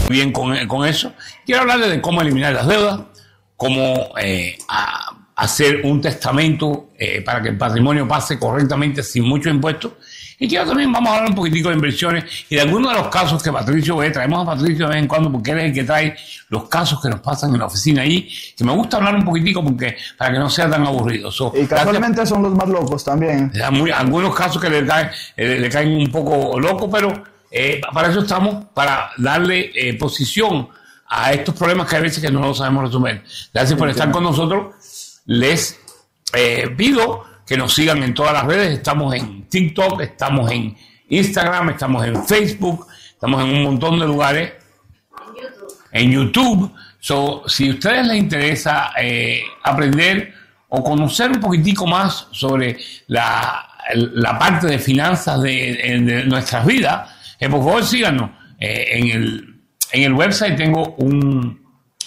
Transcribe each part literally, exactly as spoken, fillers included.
bien con, con eso. Quiero hablarles de cómo eliminar las deudas, cómo eh, a, hacer un testamento eh, para que el patrimonio pase correctamente sin muchos impuestos. Y quiero también, vamos a hablar un poquitico de inversiones y de algunos de los casos que Patricio ve. Traemos a Patricio de vez en cuando porque él es el que trae los casos que nos pasan en la oficina ahí, que me gusta hablar un poquitico porque para que no sea tan aburrido. So, y casualmente gracias, son los más locos también. Muy, algunos casos que le caen, eh, le caen un poco locos, pero eh, para eso estamos, para darle eh, posición a estos problemas que a veces que no los sabemos resolver. Gracias por estar con nosotros. Les eh, pido que nos sigan en todas las redes. Estamos en TikTok, estamos en Instagram, estamos en Facebook, estamos en un montón de lugares. En YouTube. En YouTube. So, si a ustedes les interesa eh, aprender o conocer un poquitico más sobre la, la parte de finanzas de, de nuestras vidas, eh, por favor síganos. Eh, en, el, en el website tengo un...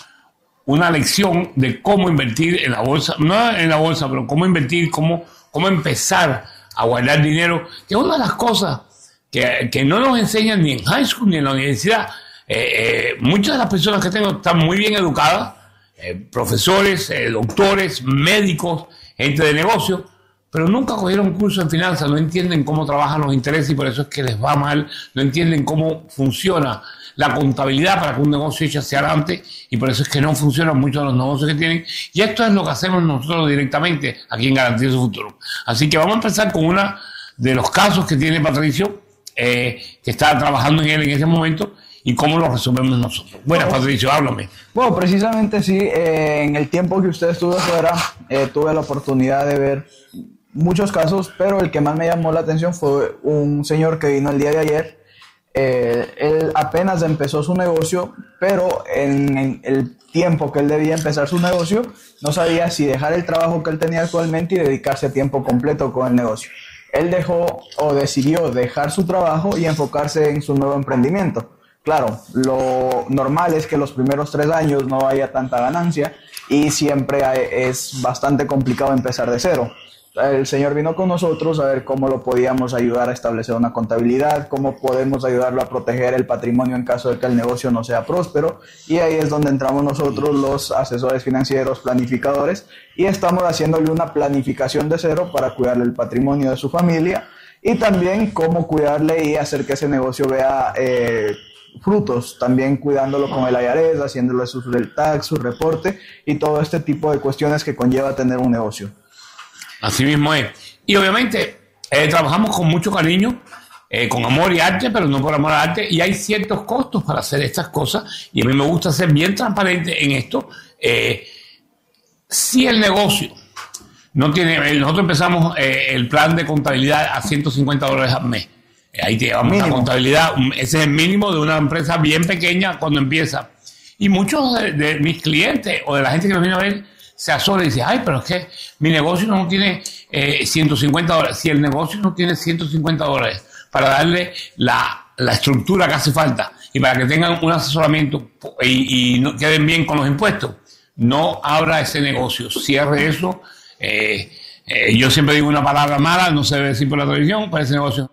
una lección de cómo invertir en la bolsa, no en la bolsa, pero cómo invertir, cómo, cómo empezar a guardar dinero, que es una de las cosas que, que no nos enseñan ni en high school ni en la universidad. Eh, eh, muchas de las personas que tengo están muy bien educadas, eh, profesores, eh, doctores, médicos, gente de negocio, pero nunca cogieron curso en finanzas, no entienden cómo trabajan los intereses y por eso es que les va mal, no entienden cómo funciona la contabilidad para que un negocio eche hacia adelante y por eso es que no funcionan muchos de los negocios que tienen. Y esto es lo que hacemos nosotros directamente aquí en Garantiza Su Futuro. Así que vamos a empezar con uno de los casos que tiene Patricio, eh, que está trabajando en él en ese momento y cómo lo resolvemos nosotros. Buenas, bueno, Patricio, háblame. Bueno, precisamente sí, eh, en el tiempo que usted estuvo afuera, eh, tuve la oportunidad de ver muchos casos, pero el que más me llamó la atención fue un señor que vino el día de ayer. Eh, él apenas empezó su negocio, pero en, en el tiempo que él debía empezar su negocio, no sabía si dejar el trabajo que él tenía actualmente y dedicarse a tiempo completo con el negocio. Él dejó o decidió dejar su trabajo y enfocarse en su nuevo emprendimiento. Claro, lo normal es que los primeros tres años no haya tanta ganancia y siempre hay, es bastante complicado empezar de cero. El señor vino con nosotros a ver cómo lo podíamos ayudar a establecer una contabilidad, cómo podemos ayudarlo a proteger el patrimonio en caso de que el negocio no sea próspero, y ahí es donde entramos nosotros, los asesores financieros, planificadores, y estamos haciéndole una planificación de cero para cuidarle el patrimonio de su familia y también cómo cuidarle y hacer que ese negocio vea eh, frutos, también cuidándolo con el I R S, haciéndole su tax, su reporte y todo este tipo de cuestiones que conlleva tener un negocio. Así mismo es. Y obviamente eh, trabajamos con mucho cariño, eh, con amor y arte, pero no por amor al arte, y hay ciertos costos para hacer estas cosas, y a mí me gusta ser bien transparente en esto. Eh, si el negocio no tiene, nosotros empezamos eh, el plan de contabilidad a ciento cincuenta dólares al mes. Eh, ahí te llevamos la contabilidad, ese es el mínimo de una empresa bien pequeña cuando empieza. Y muchos de, de mis clientes o de la gente que nos viene a ver se asola y dice, ay, pero es que mi negocio no tiene eh, ciento cincuenta dólares. Si el negocio no tiene ciento cincuenta dólares para darle la, la estructura que hace falta y para que tengan un asesoramiento y, y no queden bien con los impuestos, no abra ese negocio, cierre eso. Eh, eh, yo siempre digo una palabra mala, no se debe decir por la televisión, para ese negocio.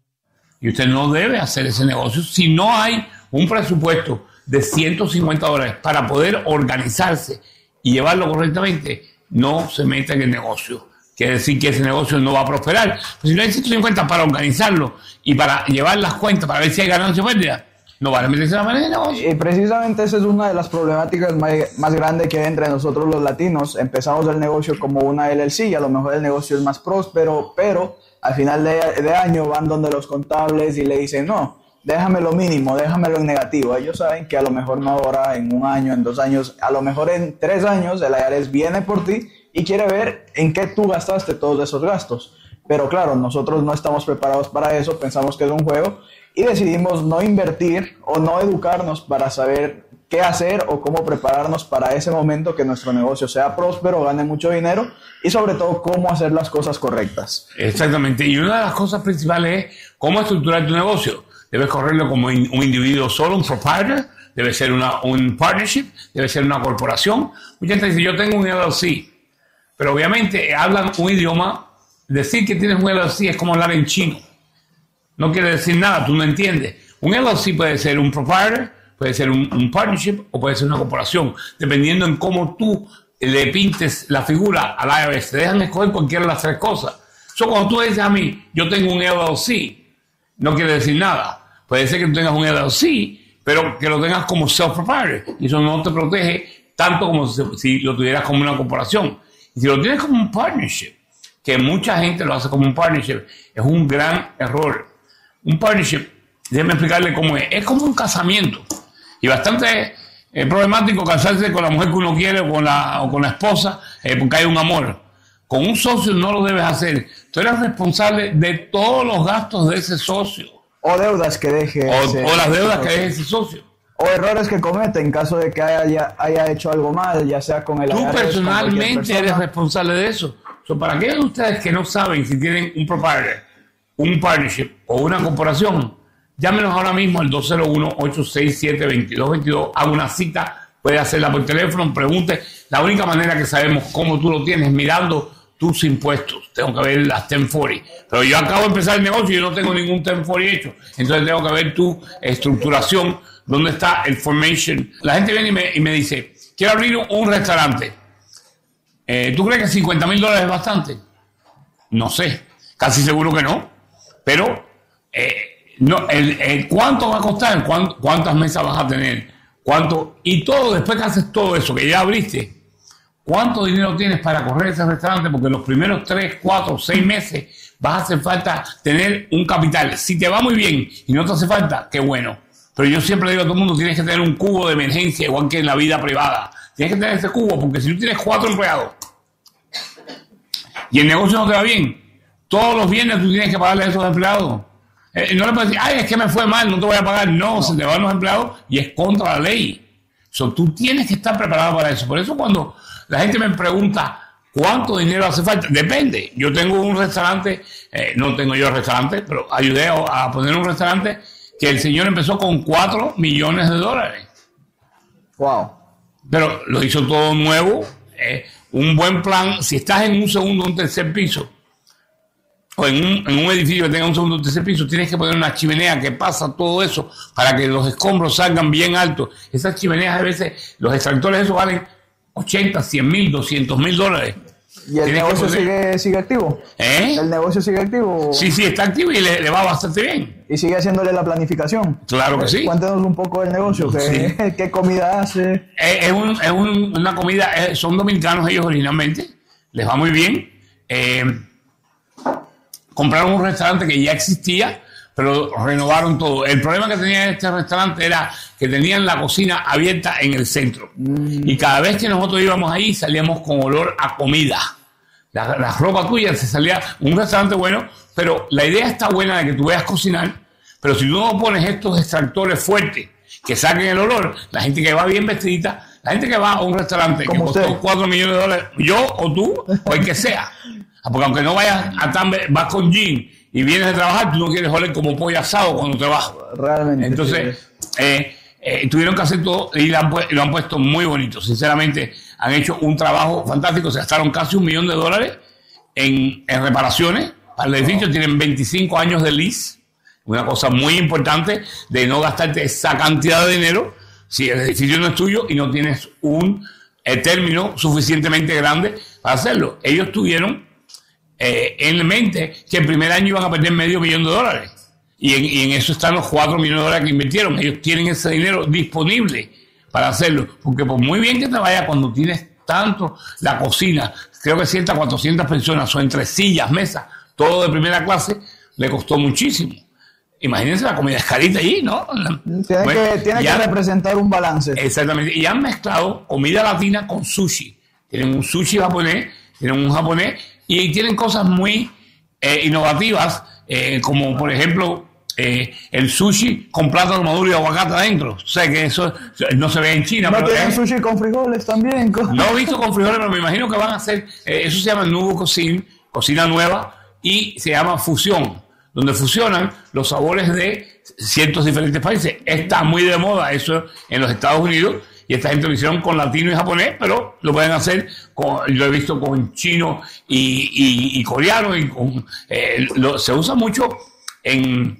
Y usted no debe hacer ese negocio si no hay un presupuesto de ciento cincuenta dólares para poder organizarse y llevarlo correctamente. No se meta en el negocio. Quiere decir que ese negocio no va a prosperar. Pero si no hay ciento cincuenta para organizarlo y para llevar las cuentas, para ver si hay ganancia o pérdida, no vale meterse en la manera de negocio. Y precisamente esa es una de las problemáticas más, más grandes que hay entre nosotros los latinos. Empezamos el negocio como una L L C y a lo mejor el negocio es más próspero, pero al final de, de año van donde los contables y le dicen, no, déjame lo mínimo, déjamelo en negativo. Ellos saben que a lo mejor no ahora, en un año, en dos años, a lo mejor en tres años el I R S viene por ti y quiere ver en qué tú gastaste todos esos gastos. Pero claro, nosotros no estamos preparados para eso, pensamos que es un juego y decidimos no invertir o no educarnos para saber qué hacer o cómo prepararnos para ese momento que nuestro negocio sea próspero, gane mucho dinero y sobre todo cómo hacer las cosas correctas. Exactamente, y una de las cosas principales es cómo estructurar tu negocio. Debes correrlo como un individuo solo, un proprietor, debe ser una, un partnership, debe ser una corporación. Mucha gente dice, yo tengo un L L C, pero obviamente hablan un idioma. Decir que tienes un L L C es como hablar en chino. No quiere decir nada, tú no entiendes. Un L L C puede ser un proprietor, puede ser un, un partnership o puede ser una corporación, dependiendo en cómo tú le pintes la figura al I R S. Te dejan escoger cualquiera de las tres cosas. So, cuando tú dices a mí, yo tengo un L L C, no quiere decir nada. Puede ser que tú tengas un L L C, pero que lo tengas como self-proprietor. Y eso no te protege tanto como si, si lo tuvieras como una corporación. Y si lo tienes como un partnership, que mucha gente lo hace como un partnership, es un gran error. Un partnership, déjeme explicarle cómo es. Es como un casamiento. Y bastante eh, problemático casarse con la mujer que uno quiere o con la, o con la esposa eh, porque hay un amor. Con un socio no lo debes hacer. Tú eres responsable de todos los gastos de ese socio. O deudas que deje. O, ese, o las deudas ese que deje ese socio. O errores que comete en caso de que haya, haya hecho algo mal, ya sea con el Tú I R S, personalmente eres responsable de eso. So, para aquellos de ustedes que no saben si tienen un proprietor, un partnership o una corporación, llámenos ahora mismo al dos cero uno, ocho seis siete, dos dos dos dos. Haga una cita, puede hacerla por teléfono, pregunte. La única manera que sabemos cómo tú lo tienes es mirando tus impuestos. Tengo que ver las diez cuarenta. Pero yo acabo de empezar el negocio y yo no tengo ningún diez cuarenta hecho. Entonces tengo que ver tu estructuración, dónde está el formation. La gente viene y me, y me dice, quiero abrir un, un restaurante. Eh, ¿Tú crees que cincuenta mil dólares es bastante? No sé. Casi seguro que no. Pero, eh, no, el, el, ¿cuánto va a costar? ¿Cuánto, ¿Cuántas mesas vas a tener? ¿Cuánto? Y todo, después que haces todo eso, que ya abriste, ¿cuánto dinero tienes para correr ese restaurante? Porque los primeros tres, cuatro, seis meses vas a hacer falta tener un capital. Si te va muy bien y no te hace falta, qué bueno. Pero yo siempre digo a todo el mundo, tienes que tener un cubo de emergencia, igual que en la vida privada. Tienes que tener ese cubo, porque si tú tienes cuatro empleados y el negocio no te va bien, todos los viernes tú tienes que pagarle a esos empleados. Eh, no le puedes decir, ay, es que me fue mal, no te voy a pagar. No, no. Se te van los empleados y es contra la ley. So, tú tienes que estar preparado para eso. Por eso cuando la gente me pregunta cuánto dinero hace falta, depende. Yo tengo un restaurante, eh, no tengo yo restaurante, pero ayudé a, a poner un restaurante que el señor empezó con cuatro millones de dólares. Wow. Pero lo hizo todo nuevo, eh, un buen plan. Si estás en un segundo o un tercer piso, o en un, en un edificio que tenga un segundo o tercer piso, tienes que poner una chimenea que pasa todo eso para que los escombros salgan bien altos. Esas chimeneas a veces, los extractores de eso valen ochenta, cien mil, doscientos mil dólares. ¿Y el negocio sigue, sigue activo? ¿Eh? ¿El negocio sigue activo? Sí, sí, está activo y le, le va bastante bien. ¿Y sigue haciéndole la planificación? Claro que sí. Cuéntanos un poco del negocio. ¿Qué, sí. ¿Qué comida hace? Es, es, un, es un, una comida, es, son dominicanos ellos originalmente, les va muy bien. Eh, compraron un restaurante que ya existía, pero renovaron todo. El problema que tenía este restaurante era que tenían la cocina abierta en el centro. Mm. Y cada vez que nosotros íbamos ahí salíamos con olor a comida. La, la ropa tuya se salía, un restaurante bueno, pero la idea está buena de que tú veas cocinar, pero si tú no pones estos extractores fuertes que saquen el olor, la gente que va bien vestidita, la gente que va a un restaurante que costó usted? cuatro millones de dólares, yo o tú, o el que sea, porque aunque no vayas a tan, vas con jean y vienes de trabajar, tú no quieres oler como pollo asado cuando te vas. Realmente. Entonces, eh, eh, tuvieron que hacer todo y lo han, lo han puesto muy bonito. Sinceramente, han hecho un trabajo fantástico. Se gastaron casi un millón de dólares en, en reparaciones para el edificio. Tienen veinticinco años de lease. Una cosa muy importante de no gastarte esa cantidad de dinero si el edificio no es tuyo y no tienes un eh, término suficientemente grande para hacerlo. Ellos tuvieron Eh, en mente que el primer año iban a perder medio millón de dólares y en, y en eso están los cuatro millones de dólares que invirtieron. Ellos tienen ese dinero disponible para hacerlo, porque por muy bien que te vaya, cuando tienes tanto la cocina, creo que ciento, cuatrocientas personas o entre sillas, mesas, todo de primera clase, le costó muchísimo. Imagínense, la comida es carita allí, ¿no? Tiene, bueno, que, tiene que representar un balance. Exactamente, y han mezclado comida latina con sushi. Tienen un sushi japonés, tienen un japonés y tienen cosas muy eh, innovativas, eh, como por ejemplo eh, el sushi con plátano maduro y aguacate adentro. O sea que eso no se ve en China. ¿No pero tienen es, sushi con frijoles también? No he visto con frijoles, pero me imagino que van a hacer, eh, eso se llama Nouveau Cuisine, cocina nueva, y se llama fusión, donde fusionan los sabores de ciertos diferentes países. Está muy de moda eso en los Estados Unidos. Y esta gente lo hicieron con latino y japonés, pero lo pueden hacer, con, lo he visto con chino y, y, y coreano. Y con, eh, lo, se usa mucho en,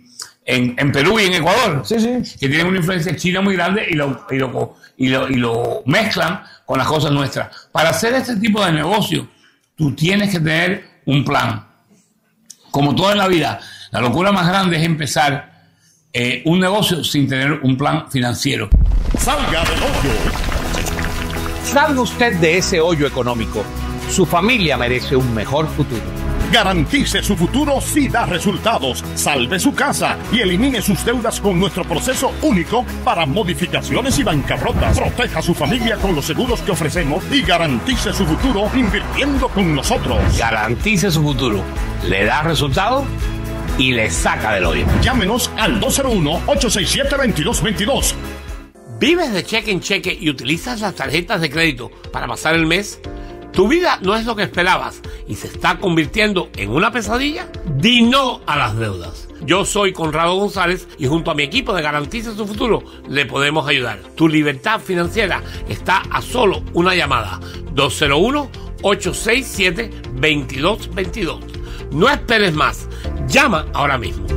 en, en Perú y en Ecuador, sí, sí. que tienen una influencia china muy grande y lo, y, lo, y, lo, y lo mezclan con las cosas nuestras. Para hacer este tipo de negocio, tú tienes que tener un plan. Como todo en la vida, la locura más grande es empezar eh, un negocio sin tener un plan financiero. Salga del hoyo. Salga usted de ese hoyo económico. Su familia merece un mejor futuro. Garantice su futuro si da resultados. Salve su casa y elimine sus deudas con nuestro proceso único para modificaciones y bancarrotas. Proteja a su familia con los seguros que ofrecemos y garantice su futuro invirtiendo con nosotros. Garantice su futuro. Le da resultado y le saca del hoyo. Llámenos al dos cero uno, ocho seis siete, veintidós veintidós. ¿Vives de cheque en cheque y utilizas las tarjetas de crédito para pasar el mes? ¿Tu vida no es lo que esperabas y se está convirtiendo en una pesadilla? Di no a las deudas. Yo soy Conrado González y junto a mi equipo de Garantiza su Futuro le podemos ayudar. Tu libertad financiera está a solo una llamada. dos cero uno, ocho seis siete, veintidós veintidós. No esperes más. Llama ahora mismo.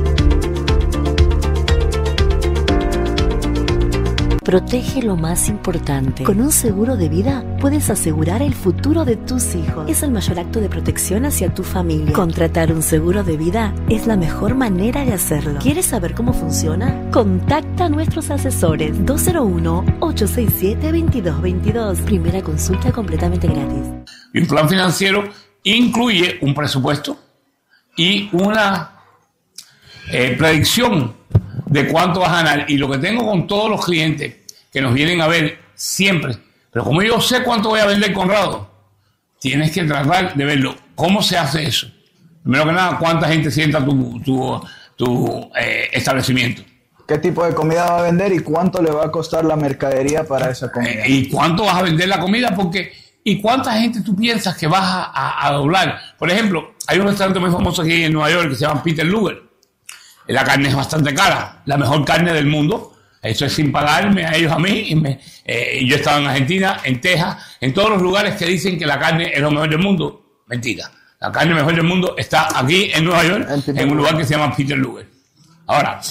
Protege lo más importante. Con un seguro de vida puedes asegurar el futuro de tus hijos. Es el mayor acto de protección hacia tu familia. Contratar un seguro de vida es la mejor manera de hacerlo. ¿Quieres saber cómo funciona? Contacta a nuestros asesores. dos cero uno, ocho seis siete, veintidós veintidós. Primera consulta completamente gratis. Un plan financiero incluye un presupuesto y una eh, predicción de cuánto vas a ganar. Y lo que tengo con todos los clientes que nos vienen a ver siempre, pero como yo sé cuánto voy a vender, Conrado, tienes que tratar de verlo. ¿Cómo se hace eso? Primero que nada, ¿cuánta gente sienta tu, tu, tu eh, establecimiento? ¿Qué tipo de comida va a vender y cuánto le va a costar la mercadería para esa comida? Eh, ¿Y cuánto vas a vender la comida? Porque, ¿y cuánta gente tú piensas que vas a, a, a doblar? Por ejemplo, hay un restaurante muy famoso aquí en Nueva York que se llama Peter Luger. La carne es bastante cara, la mejor carne del mundo. Eso es sin pagarme a ellos, a mí. Y me, eh, yo estaba en Argentina, en Texas, en todos los lugares que dicen que la carne es lo mejor del mundo. Mentira. La carne mejor del mundo está aquí en Nueva York, en un lugar que se llama Peter Luger. Ahora,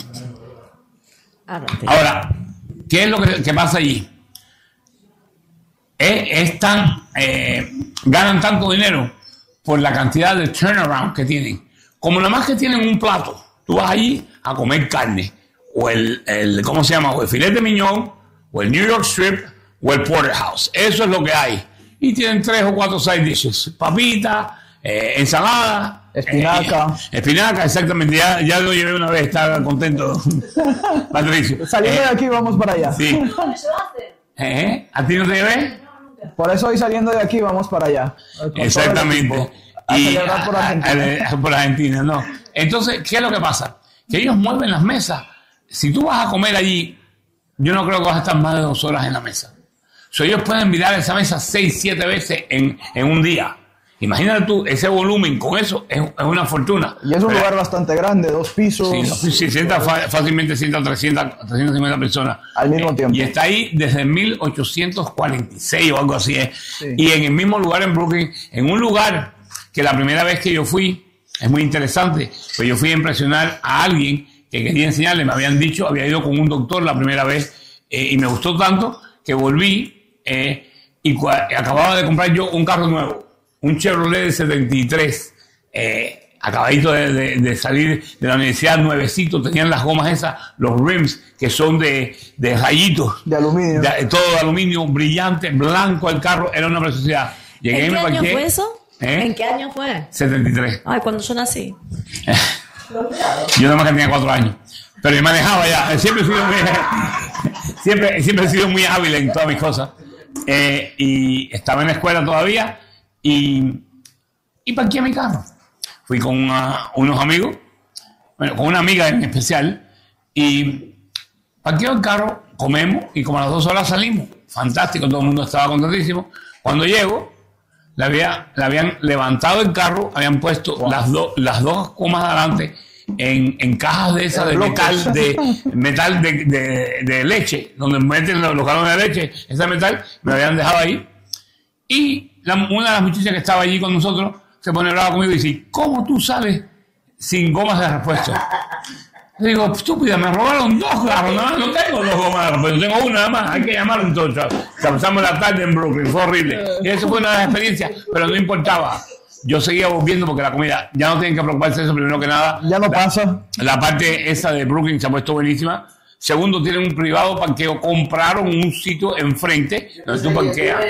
ahora, ¿qué es lo que, que pasa allí? Es, es tan, eh, ganan tanto dinero por la cantidad de turnaround que tienen. Como nada más que tienen un plato. Tú vas allí a comer carne, o el, el, ¿cómo se llama? O el filete miñón, o el New York Strip, o el Porterhouse. Eso es lo que hay. Y tienen tres o cuatro side dishes. Papita, eh, ensalada. Espinaca. Eh, espinaca, exactamente. Ya, ya lo llevé una vez, estaba contento. Patricio. Saliendo eh, de aquí, vamos para allá. Sí. ¿Eh? ¿A ti no te llevé? Por eso hoy saliendo de aquí, vamos para allá. Exactamente. A y celebrar por Argentina. A, a, por Argentina, no. Entonces, ¿qué es lo que pasa? Que ellos mueven las mesas. Si tú vas a comer allí, yo no creo que vas a estar más de dos horas en la mesa. O sea, ellos pueden mirar esa mesa seis, siete veces en, en un día. Imagínate tú, ese volumen, con eso es, es una fortuna. Y es un Pero, lugar bastante grande, dos pisos. Sí, sí, sienta fácilmente sienta trescientas, trescientas cincuenta personas. Al mismo tiempo. Y está ahí desde mil ochocientos cuarenta y seis o algo así. ¿eh? Sí. Y en el mismo lugar en Brooklyn, en un lugar que la primera vez que yo fui, es muy interesante, pues yo fui a impresionar a alguien que quería enseñarle, me habían dicho, había ido con un doctor la primera vez eh, y me gustó tanto que volví eh, y acababa de comprar yo un carro nuevo, un Chevrolet de setenta y tres, eh, acabadito de, de, de salir de la universidad, nuevecito, tenían las gomas esas, los rims que son de, de rayitos, de aluminio, de, todo de aluminio, brillante, blanco el carro, era una preciosidad. Llegué ¿En y qué me año parqué, fue eso? ¿Eh? ¿En qué año fue? setenta y tres. Ay, cuando yo nací. Yo nada más que tenía cuatro años. Pero yo manejaba ya. Siempre he sido muy, siempre, siempre he sido muy hábil en todas mis cosas. Eh, y estaba en la escuela todavía. Y, y parqué mi carro. Fui con una, unos amigos. Bueno, con una amiga en especial. Y parqueo el carro, comemos. Y como a las dos horas salimos. Fantástico, todo el mundo estaba contentísimo. Cuando llego, Le, había, le habían levantado el carro, habían puesto wow. las, do, las dos gomas de adelante en, en cajas de esas de metal, de, metal de, de, de leche, donde meten los, los galones de leche, ese metal, me lo habían dejado ahí. Y la, una de las muchachas que estaba allí con nosotros se pone brava conmigo y dice, ¿cómo tú sales sin gomas de repuesto? Le digo, estúpida, me robaron dos carros, no, no tengo dos gomas, pero tengo una nada más, hay que llamar entonces. Pasamos la tarde en Brooklyn, fue horrible. Y eso fue una de las experiencias, pero no importaba. Yo seguía volviendo porque la comida, ya no tienen que preocuparse de eso, primero que nada. Ya no la, pasa. La parte esa de Brooklyn se ha puesto buenísima. Segundo, tienen un privado parqueo, compraron un sitio enfrente donde tú parqueas.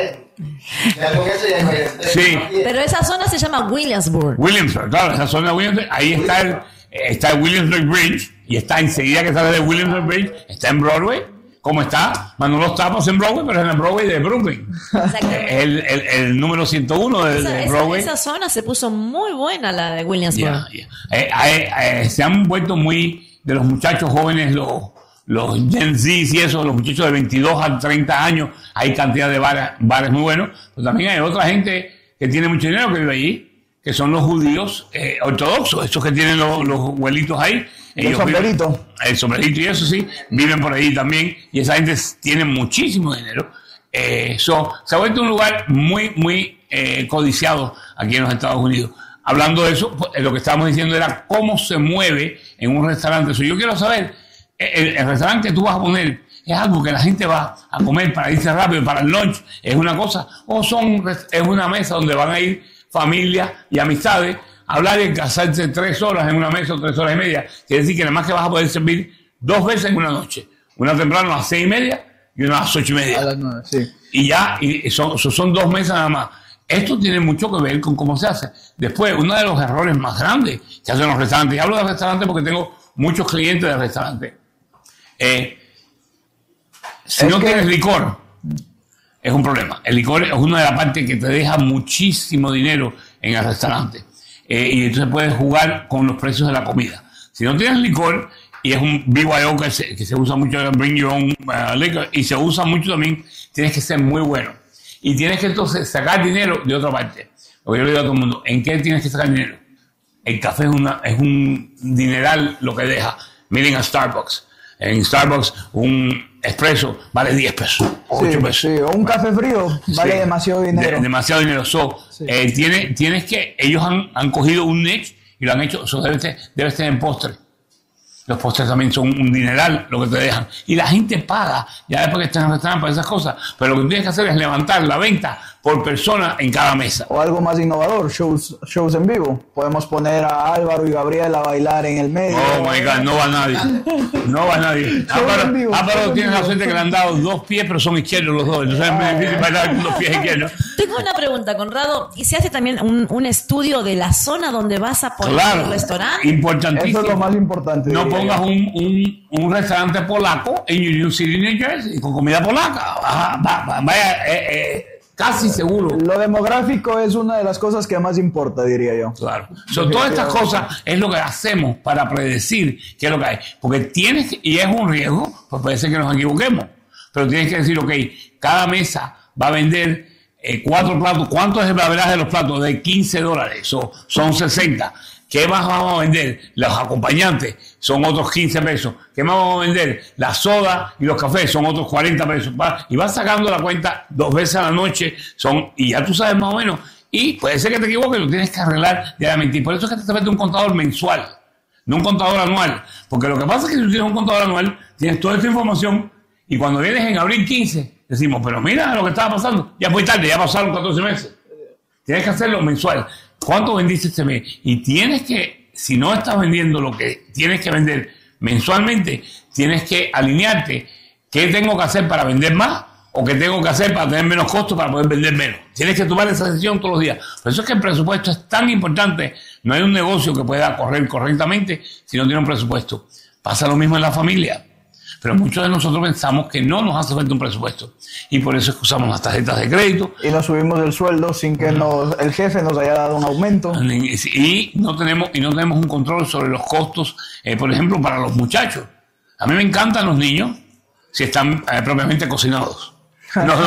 Sí. Pero esa zona se llama Williamsburg. Williamsburg, claro, esa zona de Williamsburg, ahí está el, está el Williamsburg Bridge, y está enseguida que sale de Williamsburg Bridge, está en Broadway. ¿Cómo está? Bueno, no estamos en Broadway, pero es en el Broadway de Brooklyn. El, el, el número ciento uno de, esa, de Broadway. Esa, esa zona se puso muy buena, la de Williamsburg. Yeah, yeah. Eh, eh, eh, se han vuelto muy de los muchachos jóvenes, los, los Gen Z y eso, los muchachos de veintidós a treinta años. Hay cantidad de bares, bares muy buenos. Pero también hay otra gente que tiene mucho dinero que vive allí, que son los judíos eh, ortodoxos, esos que tienen los, los abuelitos ahí. El sombrerito. El sombrerito y eso sí, viven por ahí también. Y esa gente tiene muchísimo dinero. Eh, so, se ha vuelto un lugar muy, muy eh, codiciado aquí en los Estados Unidos. Hablando de eso, pues, lo que estábamos diciendo era cómo se mueve en un restaurante. So, yo quiero saber, el, el restaurante que tú vas a poner, ¿es algo que la gente va a comer para irse rápido, para el lunch? ¿Es una cosa? ¿O son, es una mesa donde van a ir familia y amistades? Hablar de casarse tres horas en una mesa o tres horas y media, quiere decir que nada más que vas a poder servir dos veces en una noche. Una temprano a las seis y media y una a las ocho y media. A las nueve, sí. Y ya, y son, son dos mesas nada más. Esto tiene mucho que ver con cómo se hace. Después, uno de los errores más grandes que hacen los restaurantes, y hablo de restaurantes porque tengo muchos clientes de restaurantes. Eh, si es no que... tienes licor, es un problema. El licor es una de las partes que te deja muchísimo dinero en el restaurante. Eh, y entonces puedes jugar con los precios de la comida. Si no tienes licor, y es un B Y O que se, que se usa mucho, bring your own uh, liquor, y se usa mucho también, tienes que ser muy bueno. Y tienes que entonces sacar dinero de otra parte. Lo que yo le digo a todo el mundo, ¿en qué tienes que sacar dinero? El café es, una, es un dineral lo que deja. Miren a Starbucks. En Starbucks un expreso vale diez pesos, ocho sí, pesos. Sí, o un café frío vale sí, demasiado dinero. De, demasiado dinero. So, sí. eh, tiene, tienes que, ellos han, han cogido un niche y lo han hecho, so debes debe tener postre. Los postres también son un dineral lo que te dejan. Y la gente paga, ya después que estás en el restaurante para esas cosas. Pero lo que tienes que hacer es levantar la venta por persona en cada mesa. O algo más innovador, shows, shows en vivo. Podemos poner a Álvaro y Gabriel a bailar en el medio. Oh my God, no va nadie. No va nadie. Álvaro, Álvaro tiene la suerte que le han dado dos pies, pero son izquierdos los dos. Entonces es muy difícil bailar con dos pies izquierdos. Tengo una pregunta, Conrado. ¿Y se hace también un, un estudio de la zona donde vas a poner claro, el restaurante? Importantísimo. Eso es lo más importante. No pongas un, un, un restaurante polaco en Union City, New Jersey, con comida polaca. Vaya, vaya, vaya eh, eh, casi seguro. Lo demográfico es una de las cosas que más importa, diría yo. Claro. So, todas estas cosas es lo que hacemos para predecir qué es lo que hay. Porque tienes, que, y es un riesgo, pues puede ser que nos equivoquemos. Pero tienes que decir, ok, cada mesa va a vender eh, cuatro platos. ¿Cuánto es el averaje de los platos? De quince dólares. So, son sesenta. ¿Qué más vamos a vender? Los acompañantes son otros quince pesos. ¿Qué más vamos a vender? La soda y los cafés son otros cuarenta pesos. Y vas sacando la cuenta dos veces a la noche. Son, y ya tú sabes más o menos. Y puede ser que te equivoques, lo tienes que arreglar diariamente. Y por eso es que te mete un contador mensual, no un contador anual. Porque lo que pasa es que si tú tienes un contador anual, tienes toda esta información. Y cuando vienes en abril quince, decimos, pero mira lo que estaba pasando. Ya fue tarde, ya pasaron catorce meses. Tienes que hacerlo mensual. ¿Cuánto vendiste este mes? Y tienes que, si no estás vendiendo lo que tienes que vender mensualmente, tienes que alinearte. ¿Qué tengo que hacer para vender más? ¿O qué tengo que hacer para tener menos costos para poder vender menos? Tienes que tomar esa decisión todos los días. Por eso es que el presupuesto es tan importante. No hay un negocio que pueda correr correctamente si no tiene un presupuesto. Pasa lo mismo en la familia. Pero muchos de nosotros pensamos que no nos hace falta un presupuesto. Y por eso es que usamos las tarjetas de crédito. Y nos subimos el sueldo sin que nos, el jefe nos haya dado un aumento. Y no tenemos, y no tenemos un control sobre los costos, eh, por ejemplo, para los muchachos. A mí me encantan los niños si están eh, propiamente cocinados. No, no.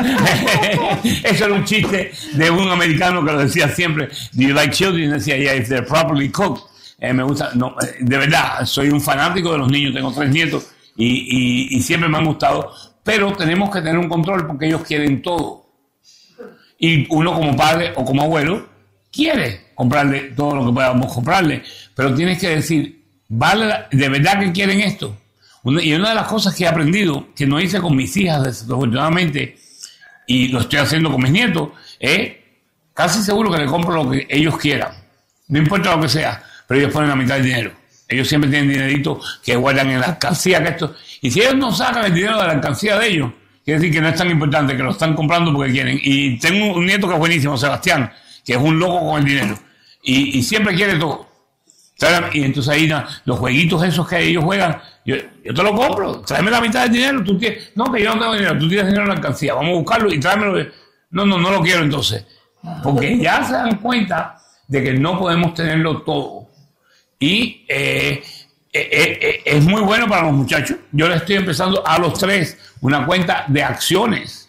Eso era un chiste de un americano que lo decía siempre. Do you like children? Y decía, yeah, if they're properly cooked. Eh, me gusta, no, de verdad, soy un fanático de los niños, tengo tres nietos. Y, y, y siempre me han gustado, pero tenemos que tener un control porque ellos quieren todo. Y uno como padre o como abuelo quiere comprarle todo lo que podamos comprarle, pero tienes que decir, ¿Vale la- ¿De verdad que quieren esto? Una- y una de las cosas que he aprendido, que no hice con mis hijas, desafortunadamente, y lo estoy haciendo con mis nietos, es casi seguro que le compro lo que ellos quieran. No importa lo que sea, pero ellos ponen la mitad del dinero. Ellos siempre tienen dinerito que guardan en la alcancía. Que esto, y si ellos no sacan el dinero de la alcancía de ellos, quiere decir que no es tan importante, que lo están comprando porque quieren. Y tengo un nieto que es buenísimo, Sebastián, que es un loco con el dinero. Y, y siempre quiere todo. Y entonces ahí na, los jueguitos esos que ellos juegan, yo, yo te lo compro, tráeme la mitad del dinero, tú tienes, no, que yo no tengo dinero, tú tienes dinero en la alcancía, vamos a buscarlo y tráemelo. No, no, no lo quiero entonces. Porque ya se dan cuenta de que no podemos tenerlo todo. Y eh, eh, eh, es muy bueno para los muchachos. Yo le estoy empezando a los tres una cuenta de acciones.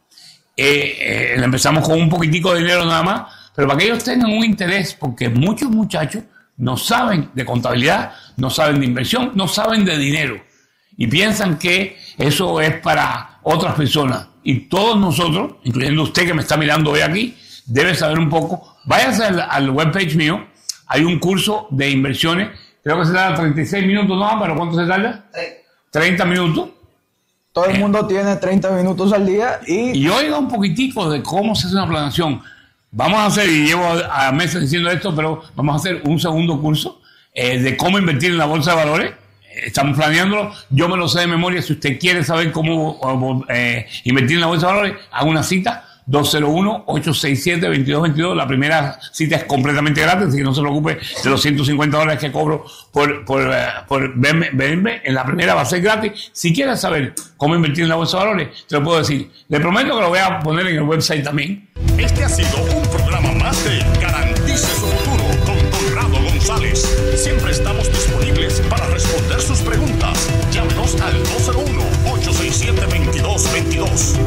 Eh, eh, empezamos con un poquitico de dinero nada más, pero para que ellos tengan un interés, porque muchos muchachos no saben de contabilidad, no saben de inversión, no saben de dinero y piensan que eso es para otras personas. Y todos nosotros, incluyendo usted que me está mirando hoy aquí, debe saber un poco. Váyase al, al webpage mío, hay un curso de inversiones, creo que se tarda treinta y seis minutos, ¿no? ¿Pero cuánto se tarda? treinta minutos. Todo el mundo tiene treinta minutos al día y... Y oiga un poquitico de cómo se hace una planeación. Vamos a hacer, y llevo a meses diciendo esto, pero vamos a hacer un segundo curso eh, de cómo invertir en la bolsa de valores. Eh, estamos planeándolo. Yo me lo sé de memoria. Si usted quiere saber cómo eh, invertir en la bolsa de valores, haga una cita. dos cero uno, ocho seis siete, dos dos dos dos. La primera cita es completamente gratis, así que no se preocupe de los ciento cincuenta dólares que cobro por, por, uh, por verme, verme. En la primera va a ser gratis. Si quieres saber cómo invertir en la bolsa de valores, te lo puedo decir. Le prometo que lo voy a poner en el website también. Este ha sido un programa más de Garantice su futuro con Conrado González. Siempre estamos disponibles para responder sus preguntas. Llámenos al dos cero uno, ocho seis siete, dos dos dos dos.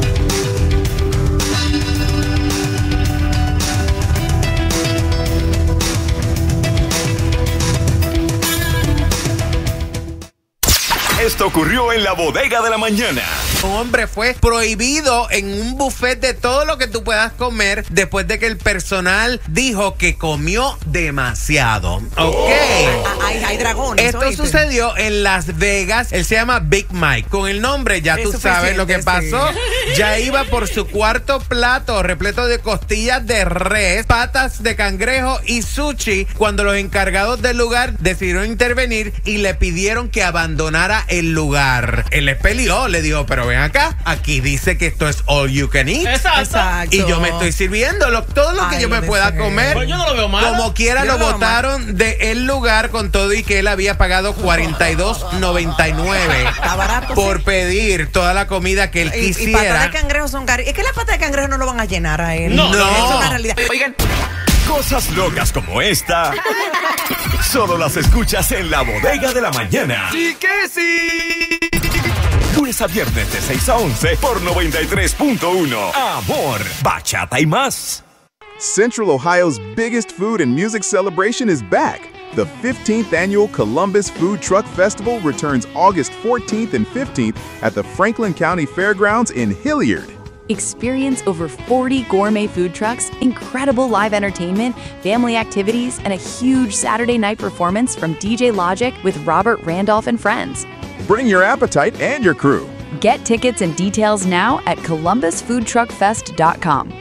Esto ocurrió en la bodega de la mañana. Un hombre fue prohibido en un buffet de todo lo que tú puedas comer después de que el personal dijo que comió demasiado. Ok. Oh. Hay, hay dragones. Esto ¿oíste? sucedió en Las Vegas. Él se llama Big Mike. Con el nombre ya tú Es sabes lo que suficiente, pasó. sí. Ya iba por su cuarto plato repleto de costillas de res, patas de cangrejo y sushi cuando los encargados del lugar decidieron intervenir y le pidieron que abandonara el lugar. Él les peleó, le dijo, pero ven acá, aquí dice que esto es all you can eat. Exacto. Y yo me estoy sirviendo lo- todo lo que Ay, yo me no pueda sé. comer. Pues yo no lo veo mal. Como quiera Yo lo no lo veo botaron del lugar con todo y que él había pagado cuarenta y dos noventa y nueve Está barato, por sí. pedir toda la comida que él Y, y patas quisiera. de cangrejo son caras. Es que las patas de cangrejo no lo van a llenar a él. No. Eso es No. una realidad. Oigan, Cosas locas como esta solo las escuchas en la bodega de la mañana. ¡Sí que sí! Lunes a viernes de seis a once por noventa y tres punto uno. Amor, bachata y más. Central Ohio's biggest food and music celebration is back. The fifteenth annual Columbus Food Truck Festival returns August fourteenth and fifteenth at the Franklin County Fairgrounds in Hilliard. Experience over forty gourmet food trucks, incredible live entertainment, family activities, and a huge Saturday night performance from D J Logic with Robert Randolph and friends. Bring your appetite and your crew. Get tickets and details now at columbus food truck fest dot com.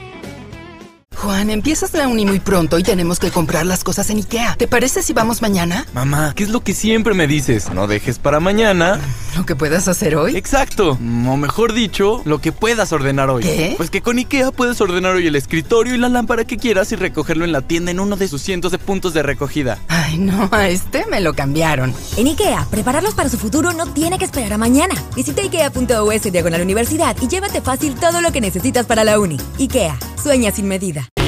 Juan, empiezas la uni muy pronto y tenemos que comprar las cosas en IKEA. ¿Te parece si vamos mañana? Mamá, ¿qué es lo que siempre me dices? No dejes para mañana. ¿Lo que puedas hacer hoy? Exacto. O mejor dicho, lo que puedas ordenar hoy. ¿Qué? Pues que con IKEA puedes ordenar hoy el escritorio y la lámpara que quieras y recogerlo en la tienda en uno de sus cientos de puntos de recogida. Ay, no, a este me lo cambiaron. En IKEA, prepararlos para su futuro no tiene que esperar a mañana. Visita ikea punto u s diagonal universidad y llévate fácil todo lo que necesitas para la uni. IKEA, sueña sin medida.